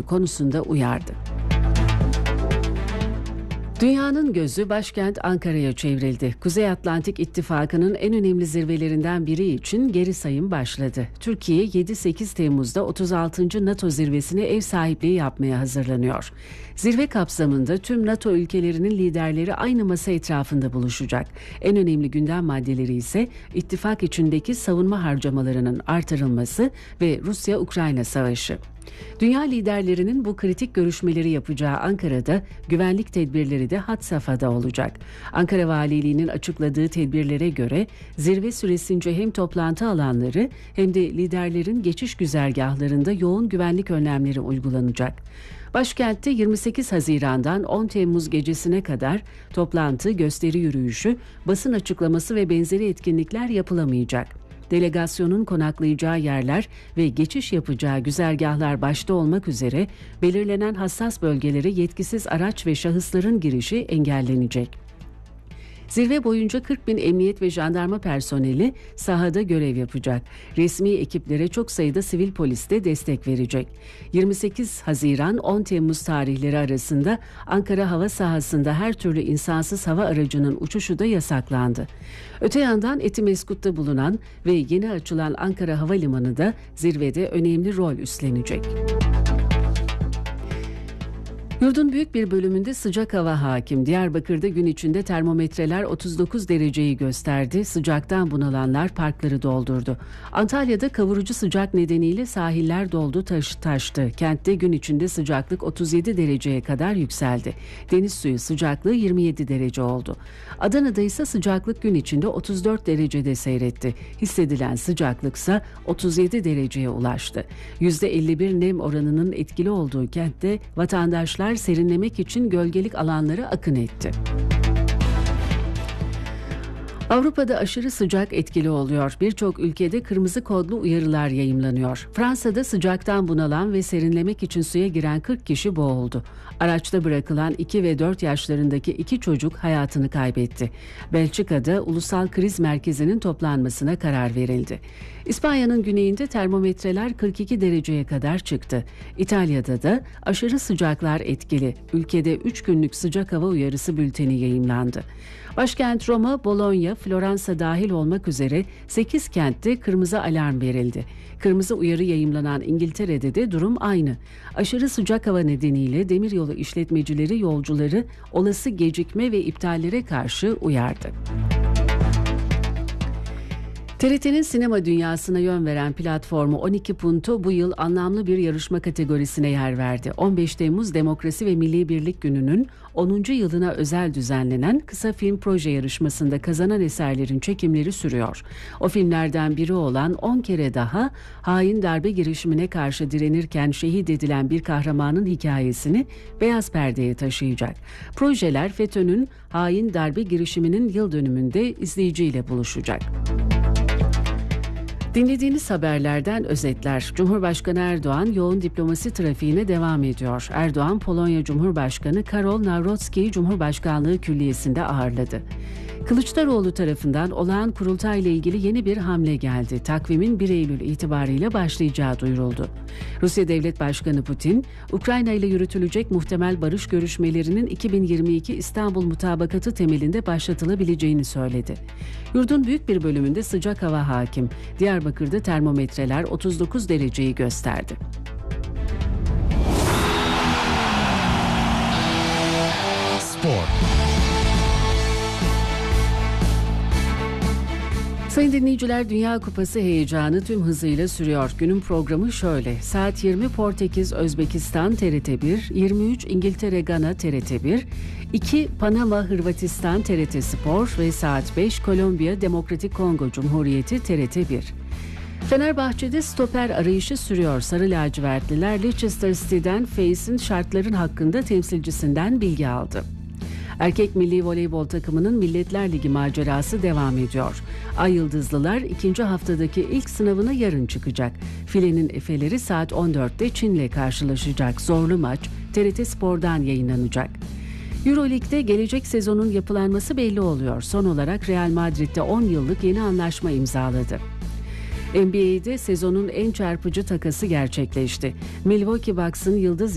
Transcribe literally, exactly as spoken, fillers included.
konusunda uyardı. Dünyanın gözü başkent Ankara'ya çevrildi. Kuzey Atlantik İttifakı'nın en önemli zirvelerinden biri için geri sayım başladı. Türkiye yedi sekiz Temmuz'da otuz altıncı NATO zirvesine ev sahipliği yapmaya hazırlanıyor. Zirve kapsamında tüm NATO ülkelerinin liderleri aynı masa etrafında buluşacak. En önemli gündem maddeleri ise ittifak içindeki savunma harcamalarının artırılması ve Rusya-Ukrayna savaşı. Dünya liderlerinin bu kritik görüşmeleri yapacağı Ankara'da güvenlik tedbirleri de had safhada olacak. Ankara Valiliği'nin açıkladığı tedbirlere göre zirve süresince hem toplantı alanları hem de liderlerin geçiş güzergahlarında yoğun güvenlik önlemleri uygulanacak. Başkentte yirmi sekiz Haziran'dan on Temmuz gecesine kadar toplantı, gösteri yürüyüşü, basın açıklaması ve benzeri etkinlikler yapılamayacak. Delegasyonun konaklayacağı yerler ve geçiş yapacağı güzergahlar başta olmak üzere belirlenen hassas bölgelere yetkisiz araç ve şahısların girişi engellenecek. Zirve boyunca kırk bin emniyet ve jandarma personeli sahada görev yapacak. Resmi ekiplere çok sayıda sivil polis de destek verecek. yirmi sekiz Haziran on Temmuz tarihleri arasında Ankara hava sahasında her türlü insansız hava aracının uçuşu da yasaklandı. Öte yandan Etimeskut'ta bulunan ve yeni açılan Ankara Havalimanı da zirvede önemli rol üstlenecek. Yurdun büyük bir bölümünde sıcak hava hakim. Diyarbakır'da gün içinde termometreler otuz dokuz dereceyi gösterdi. Sıcaktan bunalanlar parkları doldurdu. Antalya'da kavurucu sıcak nedeniyle sahiller doldu taş, taştı. Kentte gün içinde sıcaklık otuz yedi dereceye kadar yükseldi. Deniz suyu sıcaklığı yirmi yedi derece oldu. Adana'da ise sıcaklık gün içinde otuz dört derecede seyretti. Hissedilen sıcaklıksa otuz yedi dereceye ulaştı. yüzde elli bir nem oranının etkili olduğu kentte vatandaşlar serinlemek için gölgelik alanlara akın etti. Avrupa'da aşırı sıcak etkili oluyor. Birçok ülkede kırmızı kodlu uyarılar yayımlanıyor. Fransa'da sıcaktan bunalan ve serinlemek için suya giren kırk kişi boğuldu. Araçta bırakılan iki ve dört yaşlarındaki iki çocuk hayatını kaybetti. Belçika'da Ulusal Kriz Merkezi'nin toplanmasına karar verildi. İspanya'nın güneyinde termometreler kırk iki dereceye kadar çıktı. İtalya'da da aşırı sıcaklar etkili. Ülkede üç günlük sıcak hava uyarısı bülteni yayımlandı. Başkent Roma, Bologna, Floransa dahil olmak üzere sekiz kentte kırmızı alarm verildi. Kırmızı uyarı yayımlanan İngiltere'de de durum aynı. Aşırı sıcak hava nedeniyle demiryolu işletmecileri yolcuları olası gecikme ve iptallere karşı uyardı. T R T'nin sinema dünyasına yön veren platformu on iki Punto bu yıl anlamlı bir yarışma kategorisine yer verdi. on beş Temmuz Demokrasi ve Milli Birlik Günü'nün onuncu yılına özel düzenlenen kısa film proje yarışmasında kazanan eserlerin çekimleri sürüyor. O filmlerden biri olan on kere daha hain darbe girişimine karşı direnirken şehit edilen bir kahramanın hikayesini beyaz perdeye taşıyacak. Projeler FETÖ'nün hain darbe girişiminin yıl dönümünde izleyiciyle buluşacak. Dinlediğiniz haberlerden özetler. Cumhurbaşkanı Erdoğan yoğun diplomasi trafiğine devam ediyor. Erdoğan, Polonya Cumhurbaşkanı Karol Nawrocki'yi Cumhurbaşkanlığı Külliyesi'nde ağırladı. Kılıçdaroğlu tarafından olağan kurultay ile ilgili yeni bir hamle geldi. Takvimin bir Eylül itibariyle başlayacağı duyuruldu. Rusya Devlet Başkanı Putin, Ukrayna ile yürütülecek muhtemel barış görüşmelerinin iki bin yirmi iki İstanbul Mutabakatı temelinde başlatılabileceğini söyledi. Yurdun büyük bir bölümünde sıcak hava hakim. Diyarbakır'da termometreler otuz dokuz dereceyi gösterdi. Spor. Sayın dinleyiciler, Dünya Kupası heyecanı tüm hızıyla sürüyor. Günün programı şöyle. Saat yirmi Portekiz, Özbekistan T R T bir, yirmi üç İngiltere, Gana T R T bir, iki Panama, Hırvatistan T R T Spor ve saat beş Kolombiya, Demokratik Kongo Cumhuriyeti T R T bir. Fenerbahçe'de stoper arayışı sürüyor. Sarı lacivertliler Leicester City'den Face'in şartların hakkında temsilcisinden bilgi aldı. Erkek milli voleybol takımının Milletler Ligi macerası devam ediyor. Ay Yıldızlılar ikinci haftadaki ilk sınavına yarın çıkacak. Filenin Efeleri saat on dörtte Çin'le karşılaşacak. Zorlu maç T R T Spor'dan yayınlanacak. Euroleague'de gelecek sezonun yapılanması belli oluyor. Son olarak Real Madrid'de on yıllık yeni anlaşma imzaladı. N B A'de sezonun en çarpıcı takası gerçekleşti. Milwaukee Bucks'ın yıldız